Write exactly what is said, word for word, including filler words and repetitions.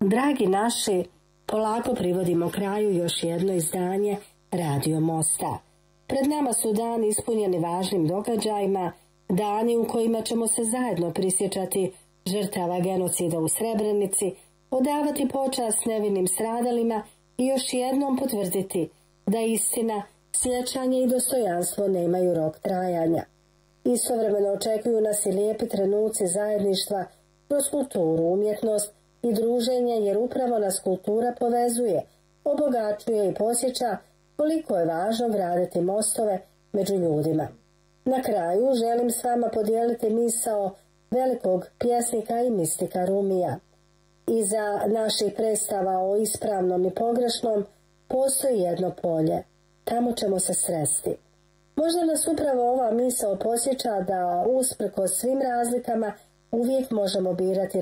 Dragi naši, polako privodimo kraju još jedno izdanje Radio Mosta. Pred nama su dani ispunjeni važnim događajima, dani u kojima ćemo se zajedno prisjećati žrtava genocida u Srebrenici, odavati počast nevinim stradalima i još jednom potvrditi da istina, sjećanje i dostojanstvo nemaju rok trajanja. Istovremeno očekuju nas i lijepi trenuci zajedništva kroz kulturu, umjetnost i druženje, jer upravo nas kultura povezuje, obogaćuje i posjeća koliko je važno graditi mostove među ljudima. Na kraju želim s vama podijeliti misao velikog pjesnika i mistika Rumija. Iza naših predstava o ispravnom i pogrešnom postoji jedno polje. Tamo ćemo se sresti. Možda nas upravo ova misao podsjeća da usprkos svim razlikama uvijek možemo birati